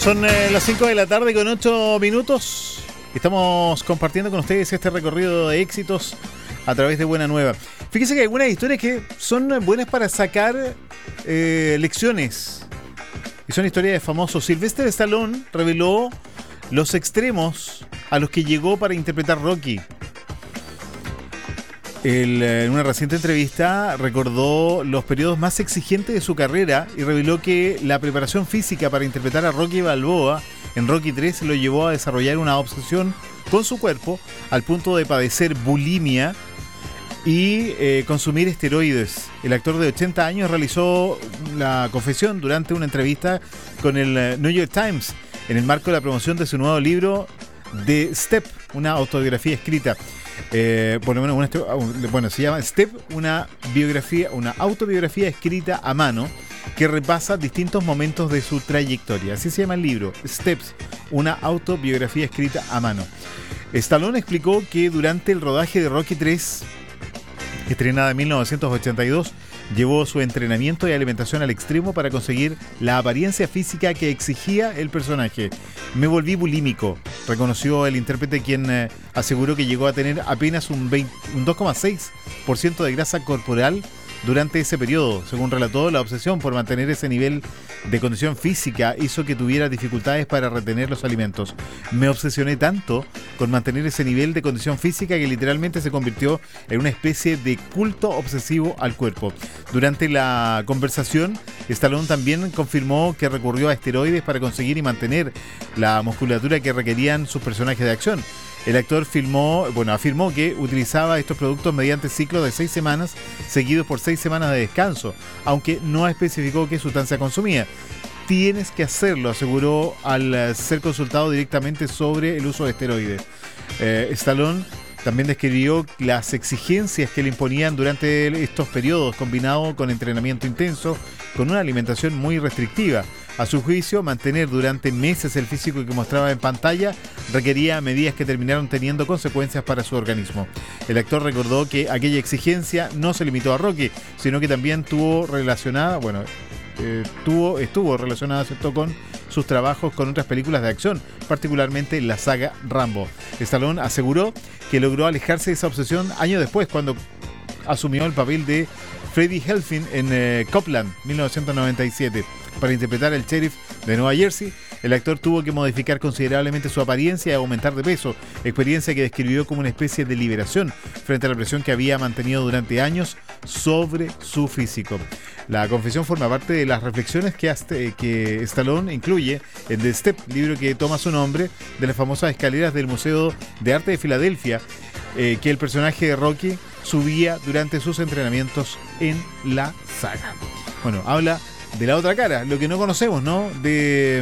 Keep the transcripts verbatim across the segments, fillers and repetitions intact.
Son eh, las cinco de la tarde con ocho minutos. Estamos compartiendo con ustedes este recorrido de éxitos a través de Buena Nueva. Fíjense que hay algunas historias que son buenas para sacar eh, lecciones. Y son historias de famosos. Sylvester Stallone reveló los extremos a los que llegó para interpretar Rocky. Él, en una reciente entrevista, recordó los periodos más exigentes de su carrera y reveló que la preparación física para interpretar a Rocky Balboa en Rocky tres lo llevó a desarrollar una obsesión con su cuerpo al punto de padecer bulimia y eh, consumir esteroides. El actor de ochenta años realizó la confesión durante una entrevista con el New York Times en el marco de la promoción de su nuevo libro The Step, una autobiografía escrita. Eh, por lo menos una, bueno, se llama Step, una biografía, una autobiografía escrita a mano que repasa distintos momentos de su trayectoria. Así se llama el libro, Steps, una autobiografía escrita a mano. Stallone explicó que durante el rodaje de Rocky tres, estrenada en mil novecientos ochenta y dos, llevó su entrenamiento y alimentación al extremo para conseguir la apariencia física que exigía el personaje. Me volví bulímico, reconoció el intérprete, quien eh, aseguró que llegó a tener apenas un, un dos coma seis por ciento de grasa corporal durante ese periodo. Según relató, la obsesión por mantener ese nivel de condición física hizo que tuviera dificultades para retener los alimentos. Me obsesioné tanto con mantener ese nivel de condición física que literalmente se convirtió en una especie de culto obsesivo al cuerpo. Durante la conversación, Stallone también confirmó que recurrió a esteroides para conseguir y mantener la musculatura que requerían sus personajes de acción. El actor filmó, bueno, afirmó que utilizaba estos productos mediante ciclos de seis semanas, seguidos por seis semanas de descanso, aunque no especificó qué sustancia consumía. Tienes que hacerlo, aseguró al ser consultado directamente sobre el uso de esteroides. Eh, Stallone también describió las exigencias que le imponían durante estos periodos, combinado con entrenamiento intenso, con una alimentación muy restrictiva. A su juicio, mantener durante meses el físico que mostraba en pantalla requería medidas que terminaron teniendo consecuencias para su organismo. El actor recordó que aquella exigencia no se limitó a Rocky, sino que también tuvo relacionada, bueno, eh, tuvo, estuvo relacionada, ¿cierto?, con sus trabajos con otras películas de acción, particularmente la saga Rambo. Stallone aseguró que logró alejarse de esa obsesión años después, cuando asumió el papel de Freddie Helfing en eh, Copland, mil novecientos noventa y siete. Para interpretar al sheriff de Nueva Jersey, el actor tuvo que modificar considerablemente su apariencia y aumentar de peso, experiencia que describió como una especie de liberación frente a la presión que había mantenido durante años sobre su físico. La confesión forma parte de las reflexiones que, hasta, que Stallone incluye en The Step, libro que toma su nombre de las famosas escaleras del Museo de Arte de Filadelfia, eh, que el personaje de Rocky subía durante sus entrenamientos en la saga. Bueno, habla de la otra cara, lo que no conocemos, ¿no?, de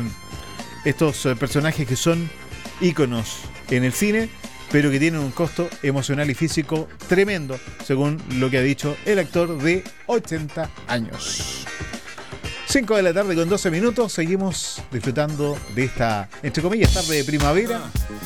estos eh, personajes que son íconos en el cine, pero que tienen un costo emocional y físico tremendo, según lo que ha dicho el actor de ochenta años. cinco de la tarde con doce minutos, seguimos disfrutando de esta, entre comillas, tarde de primavera.